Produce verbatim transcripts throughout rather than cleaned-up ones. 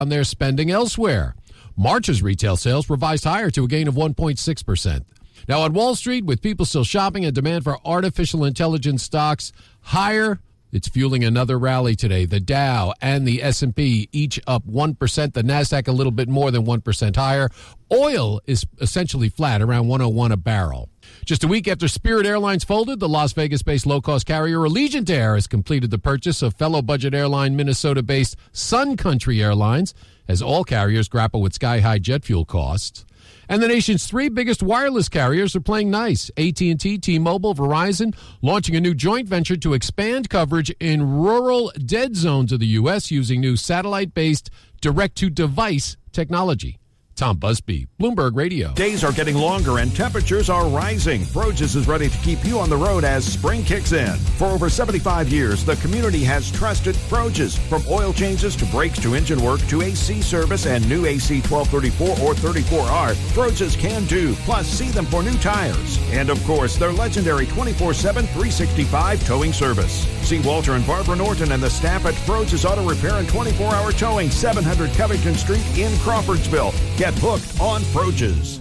on their spending elsewhere. March's retail sales revised higher to a gain of one point six percent. Now on Wall Street, with people still shopping and demand for artificial intelligence stocks higher, it's fueling another rally today. The Dow and the S and P each up one percent. The Nasdaq a little bit more than one percent higher. Oil is essentially flat, around one oh one a barrel. Just a week after Spirit Airlines folded, the Las Vegas-based low-cost carrier Allegiant Air has completed the purchase of fellow budget airline Minnesota-based Sun Country Airlines, as all carriers grapple with sky-high jet fuel costs. And the nation's three biggest wireless carriers are playing nice. A T and T, T-Mobile, Verizon, launching a new joint venture to expand coverage in rural dead zones of the U S using new satellite-based direct-to-device technology. Tom Busby, Bloomberg Radio. Days are getting longer and temperatures are rising. Froges is ready to keep you on the road as spring kicks in. For over seventy-five years, the community has trusted Froges. From oil changes to brakes to engine work to A C service and new A C twelve thirty-four or thirty-four R, Froges can do. Plus, see them for new tires. And of course, their legendary twenty-four seven, three sixty-five towing service. See Walter and Barbara Norton and the staff at Froges Auto Repair and twenty-four hour towing, seven hundred Covington Street in Crawfordsville. Get hooked on Froges.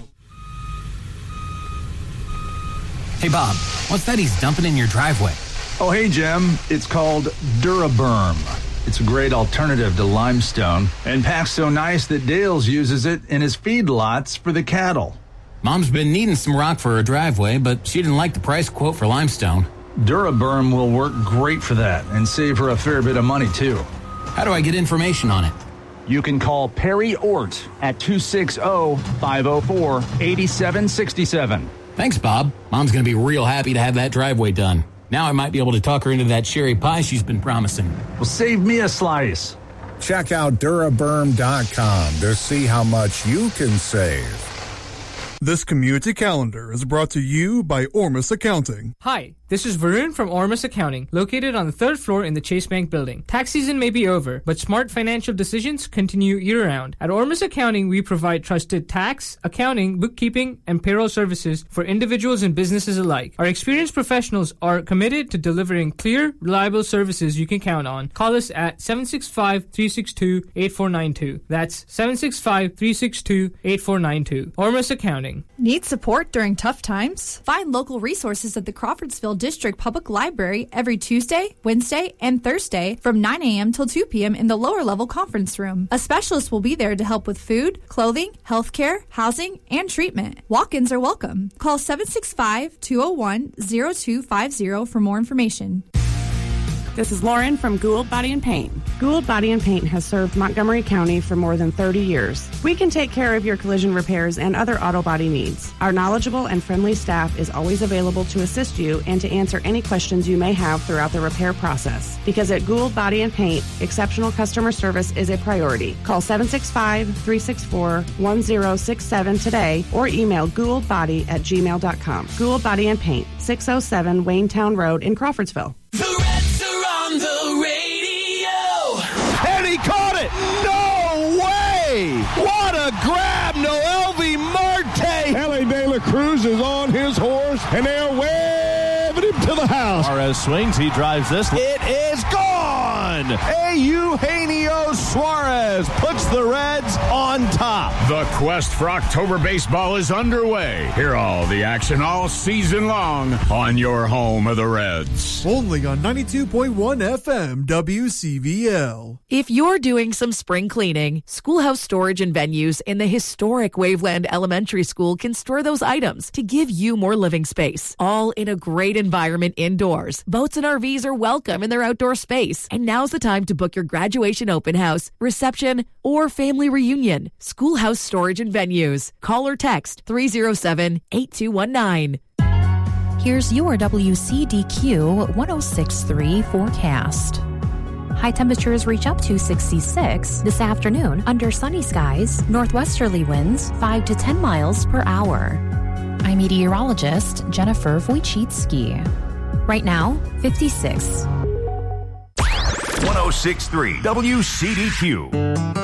Hey, Bob, what's that he's dumping in your driveway? Oh, hey, Jim. It's called Duraberm. It's a great alternative to limestone and packs so nice that Dales uses it in his feedlots for the cattle. Mom's been needing some rock for her driveway, but she didn't like the price quote for limestone. Duraberm will work great for that and save her a fair bit of money, too. How do I get information on it? You can call Perry Ort at two six zero, five zero four, eight seven six seven. Thanks, Bob. Mom's going to be real happy to have that driveway done. Now I might be able to talk her into that cherry pie she's been promising. Well, save me a slice. Check out Duraberm dot com to see how much you can save. This community calendar is brought to you by Ormus Accounting. Hi, this is Varun from Ormus Accounting, located on the third floor in the Chase Bank building. Tax season may be over, but smart financial decisions continue year-round. At Ormus Accounting, we provide trusted tax, accounting, bookkeeping, and payroll services for individuals and businesses alike. Our experienced professionals are committed to delivering clear, reliable services you can count on. Call us at seven six five, three six two, eight four nine two. That's seven six five, three six two, eight four nine two. Ormus Accounting. Need support during tough times? Find local resources at the Crawfordsville District Public Library every Tuesday, Wednesday, and Thursday from nine a.m. till two p.m. in the lower level conference room. A specialist will be there to help with food, clothing, healthcare, housing, and treatment. Walk-ins are welcome. Call seven six five, two zero one, zero two five zero for more information. This is Lauren from Gould Body and Paint. Gould Body and Paint has served Montgomery County for more than thirty years. We can take care of your collision repairs and other auto body needs. Our knowledgeable and friendly staff is always available to assist you and to answer any questions you may have throughout the repair process. Because at Gould Body and Paint, exceptional customer service is a priority. Call seven six five, three six four, one zero six seven today or email gouldbody at gmail dot com. Gould Body and Paint, six oh seven Waynetown Road in Crawfordsville. The radio. And he caught it! No way! What a grab! Noelvi Marte! Ellie De La Cruz is on his horse, and they're waving him to the house. Suarez swings, he drives this. It is gone! Eugenio Suarez puts the Reds on top. The quest for October baseball is underway. Hear all the action all season long on your home of the Reds. Only on ninety-two point one F M W C V L. If you're doing some spring cleaning, Schoolhouse Storage and Venues in the historic Waveland Elementary School can store those items to give you more living space, all in a great environment indoors. Boats and R Vs are welcome in their outdoor space. And now's the time to book your graduation open house, reception, or family reunion. Schoolhouse Storage and Venues. Call or text three oh seven, eight two one nine. Here's your W C D Q one oh six point three forecast. High temperatures reach up to sixty-six this afternoon under sunny skies, northwesterly winds five to ten miles per hour. I'm meteorologist Jennifer Wojcicki. Right now, fifty-six. one oh six point three W C D Q.